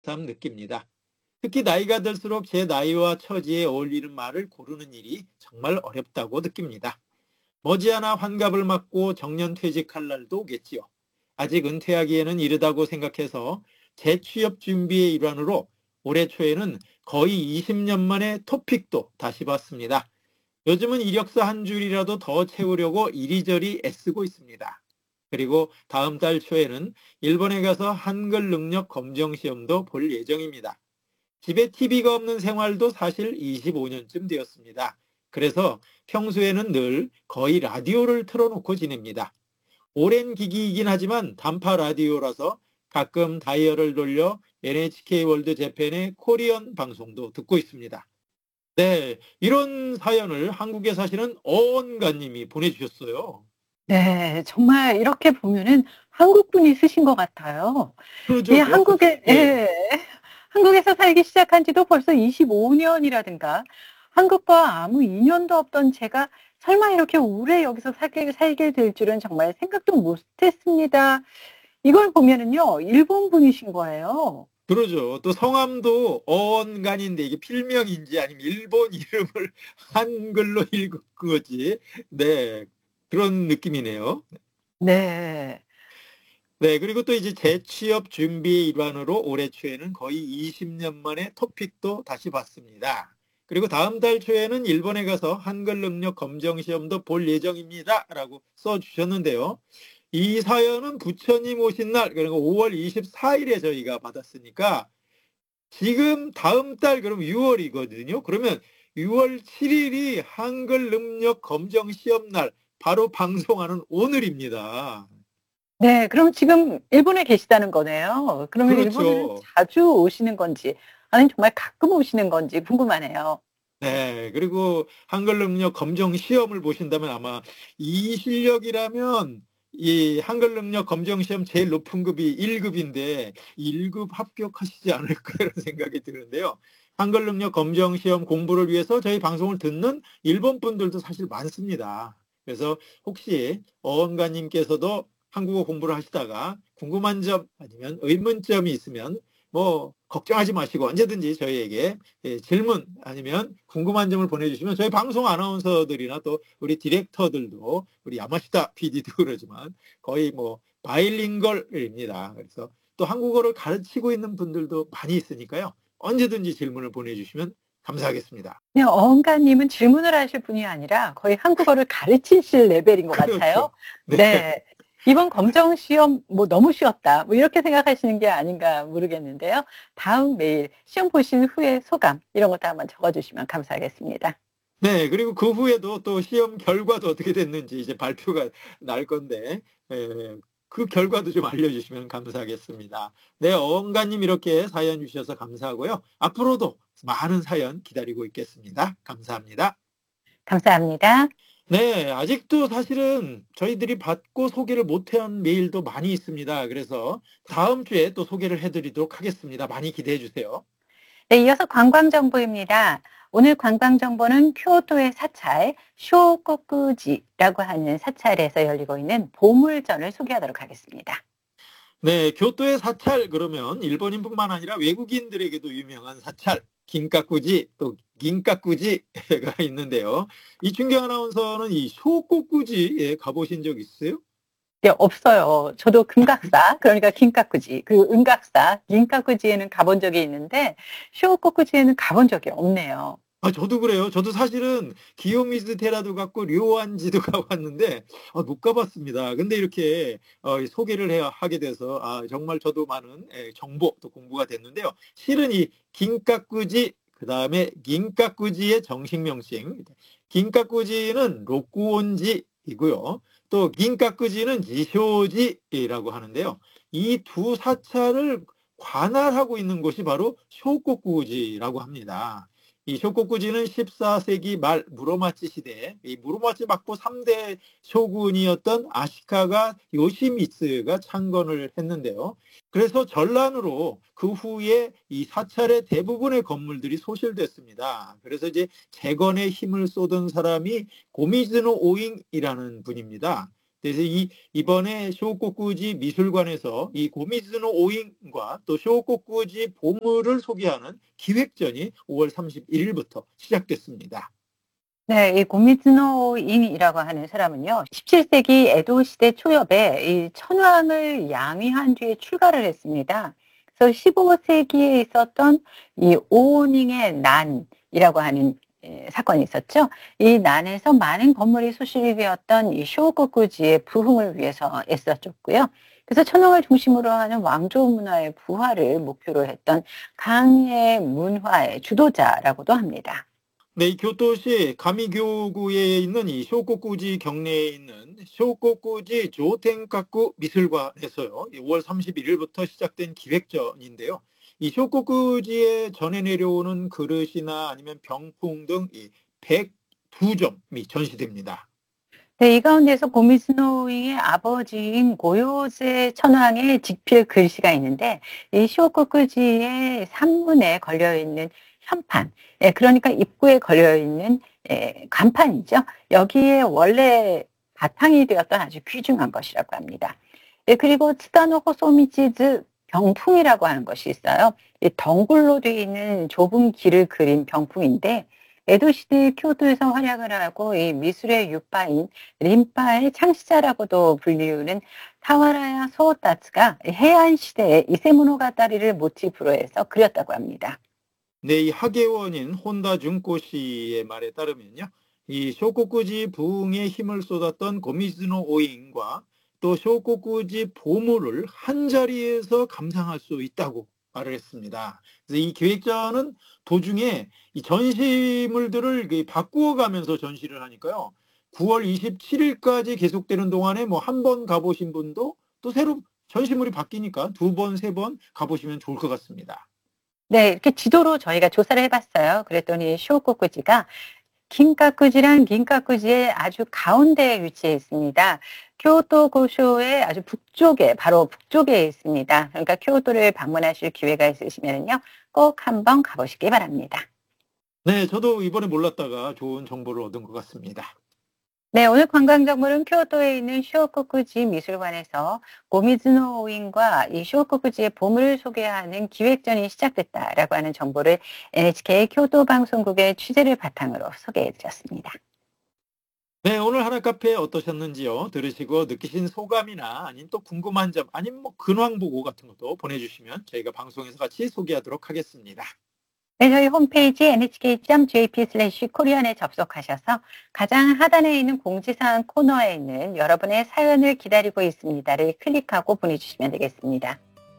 참 느낍니다. 특히 나이가 들수록 제 나이와 처지에 어울리는 말을 고르는 일이 정말 어렵다고 느낍니다. 머지않아 환갑을 맞고 정년퇴직할 날도 오겠지요. 아직 은퇴하기에는 이르다고 생각해서 재취업 준비의 일환으로 올해 초에는 거의 20년 만에 토픽도 다시 봤습니다. 요즘은 이력서 한 줄이라도 더 채우려고 이리저리 애쓰고 있습니다. 그리고 다음 달 초에는 일본에 가서 한글 능력 검정 시험도 볼 예정입니다. 집에 TV가 없는 생활도 사실 25년쯤 되었습니다. 그래서 평소에는 늘 거의 라디오를 틀어놓고 지냅니다. 오랜 기기이긴 하지만 단파 라디오라서 가끔 다이얼을 돌려 NHK 월드 재팬의 코리안 방송도 듣고 있습니다. 네, 이런 사연을 한국에 사시는 어언가님이 보내주셨어요. 네. 정말 이렇게 보면은 한국 분이 쓰신 것 같아요. 이 그러죠, 뭐, 한국에 예, 예. 한국에서 살기 시작한 지도 벌써 25 년이라든가 한국과 아무 인연도 없던 제가 설마 이렇게 오래 여기서 살게 될 줄은 정말 생각도 못 했습니다. 이걸 보면은요. 일본 분이신 거예요. 그러죠. 또 성함도 어언간인데 이게 필명인지 아니면 일본 이름을 한글로 읽은 거지. 네, 그런 느낌이네요. 네. 네, 그리고 또 이제 재취업 준비 일환으로 올해 초에는 거의 20년 만에 토픽도 다시 봤습니다. 그리고 다음 달 초에는 일본에 가서 한글 능력 검정 시험도 볼 예정입니다. 라고 써주셨는데요. 이 사연은 부처님 오신 날, 그리고 5월 24일에 저희가 받았으니까 지금 다음 달 그럼 6월이거든요. 그러면 6월 7일이 한글 능력 검정 시험 날 바로 방송하는 오늘입니다. 네. 그럼 지금 일본에 계시다는 거네요. 그러면 일본에는 그렇죠. 자주 오시는 건지 아니면 정말 가끔 오시는 건지 궁금하네요. 네. 그리고 한글 능력 검정 시험을 보신다면 아마 이 실력이라면 이 한글 능력 검정 시험 제일 높은 급이 1급인데 1급 합격하시지 않을까 이런 생각이 드는데요. 한글 능력 검정 시험 공부를 위해서 저희 방송을 듣는 일본 분들도 사실 많습니다. 그래서 혹시 어원가님께서도 한국어 공부를 하시다가 궁금한 점 아니면 의문점이 있으면 뭐 걱정하지 마시고 언제든지 저희에게 질문 아니면 궁금한 점을 보내주시면 저희 방송 아나운서들이나 또 우리 디렉터들도 우리 야마시타 PD도 그러지만 거의 뭐 바이링걸입니다. 그래서 또 한국어를 가르치고 있는 분들도 많이 있으니까요. 언제든지 질문을 보내주시면 감사하겠습니다. 그냥 어흥가님은 질문을 하실 분이 아니라 거의 한국어를 가르치실 레벨인 것 같아요. 그렇죠. 네. 네. 이번 검정 시험 뭐 너무 쉬웠다. 뭐 이렇게 생각하시는 게 아닌가 모르겠는데요. 다음 메일 시험 보신 후에 소감 이런 것도 한번 적어주시면 감사하겠습니다. 네, 그리고 그 후에도 또 시험 결과도 어떻게 됐는지 이제 발표가 날 건데, 그 결과도 좀 알려주시면 감사하겠습니다. 네, 어원가님 이렇게 사연 주셔서 감사하고요. 앞으로도 많은 사연 기다리고 있겠습니다. 감사합니다. 감사합니다. 네, 아직도 사실은 저희들이 받고 소개를 못한 메일도 많이 있습니다. 그래서 다음 주에 또 소개를 해드리도록 하겠습니다. 많이 기대해 주세요. 네, 이어서 관광정보입니다. 오늘 관광정보는 쿄토의 사찰 쇼코쿠지라고 하는 사찰에서 열리고 있는 보물전을 소개하도록 하겠습니다. 네, 교토의 사찰 그러면 일본인뿐만 아니라 외국인들에게도 유명한 사찰 긴카쿠지 또 긴카쿠지가 있는데요. 이춘경 아나운서는 이 쇼코쿠지에 가보신 적 있어요? 네, 없어요. 저도 금각사, 그러니까 긴카쿠지, 그 은각사, 긴카쿠지에는 가본 적이 있는데 쇼코쿠지에는 가본 적이 없네요. 아, 저도 그래요. 저도 사실은 기요미즈 테라도 갔고 료안지도 가봤는데 못 가봤습니다. 근데 이렇게 소개를 하게 돼서 정말 저도 많은 정보 또 공부가 됐는데요. 실은 이 긴카쿠지 그다음에 긴카쿠지의 정식 명칭 긴카쿠지는 로쿠온지이고요. 또 긴카쿠지는 지쇼지라고 하는데요. 이 두 사찰을 관할하고 있는 곳이 바로 쇼코쿠지라고 합니다. 이 쇼코쿠지는 14세기 말 무로마치 시대에 이 무로마치 막부 3대 쇼군이었던 아시카가 요시미츠가 창건을 했는데요. 그래서 전란으로 그 후에 이 사찰의 대부분의 건물들이 소실됐습니다. 그래서 이제 재건에 힘을 쏟은 사람이 고미즈노 오잉이라는 분입니다. 그래서 이번에 쇼코쿠지 미술관에서 이 고미즈노 오인과 또 쇼코쿠지 보물을 소개하는 기획전이 5월 31일부터 시작됐습니다. 네, 이 고미즈노 인이라고 하는 사람은요, 17세기 에도 시대 초엽에 이 천황을 양위한 뒤에 출가를 했습니다. 그래서 15세기에 있었던 이 오닝의 난이라고 하는 사건이 있었죠. 이 난에서 많은 건물이 소실이 되었던 이 쇼코쿠지의 부흥을 위해서 애써줬고요. 그래서 천황을 중심으로 하는 왕조 문화의 부활을 목표로 했던 강의 문화의 주도자라고도 합니다. 네, 이 교토시 가미교구에 있는 이 쇼코쿠지 경내에 있는 쇼코쿠지 조텐카쿠 미술관에서요, 5월 31일부터 시작된 기획전인데요. 이 쇼코쿠지에 전해 내려오는 그릇이나 아니면 병풍 등 이 102점이 전시됩니다. 네, 이 가운데서 고미즈노잉의 아버지인 고요세 천황의 직필 글씨가 있는데, 이 쇼코쿠지의 산문에 걸려있는 현판, 그러니까 입구에 걸려있는 간판이죠. 여기에 원래 바탕이 되었던 아주 귀중한 것이라고 합니다. 그리고 츠다노 호소미치즈 병풍이라고 하는 것이 있어요. 이 덩굴로 되어 있는 좁은 길을 그린 병풍인데, 에도 시대 교토에서 활약을 하고 이 미술의 유파인 린파의 창시자라고도 불리우는 타와라야 소오타츠가 해안 시대의 이세모노가다리를 모티프로 해서 그렸다고 합니다. 네, 이 학예원인 혼다 준코 씨의 말에 따르면요, 이 쇼코쿠지 부흥에 힘을 쏟았던 고미즈노 오인과 또 쇼코쿠지 보물을 한 자리에서 감상할 수 있다고 말을 했습니다. 그래서 이 기획전은 도중에 이 전시물들을 바꾸어 가면서 전시를 하니까요, 9월 27일까지 계속되는 동안에 뭐 한 번 가보신 분도 또 새로 전시물이 바뀌니까 두 번, 세 번 가보시면 좋을 것 같습니다. 네, 이렇게 지도로 저희가 조사를 해봤어요. 그랬더니 쇼코쿠지가 긴카쿠지랑 긴카쿠지의 아주 가운데에 위치해 있습니다. 교토 고쇼의 아주 북쪽에, 바로 북쪽에 있습니다. 그러니까 교토를 방문하실 기회가 있으시면요, 꼭 한번 가보시기 바랍니다. 네, 저도 이번에 몰랐다가 좋은 정보를 얻은 것 같습니다. 네, 오늘 관광정보는 교토에 있는 쇼코쿠지 미술관에서 고미즈노 오인과 이 쇼코쿠지의 보물을 소개하는 기획전이 시작됐다라고 하는 정보를 NHK 교토 방송국의 취재를 바탕으로 소개해드렸습니다. 네, 오늘 하나카페 어떠셨는지요? 들으시고 느끼신 소감이나 아니면 또 궁금한 점, 아니면 뭐 근황 보고 같은 것도 보내주시면 저희가 방송에서 같이 소개하도록 하겠습니다. 네, 저희 홈페이지 nhk.jp/korean에 접속하셔서 가장 하단에 있는 공지사항 코너에 있는 여러분의 사연을 기다리고 있습니다를 클릭하고 보내주시면 되겠습니다.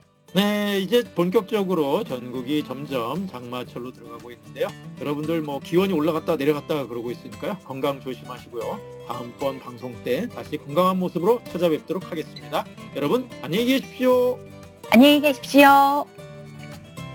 네, 이제 본격적으로 전국이 점점 장마철로 들어가고 있는데요. 여러분들 뭐 기온이 올라갔다 내려갔다 그러고 있으니까요. 건강 조심하시고요. 다음번 방송 때 다시 건강한 모습으로 찾아뵙도록 하겠습니다. 여러분 안녕히 계십시오. 안녕히 계십시오.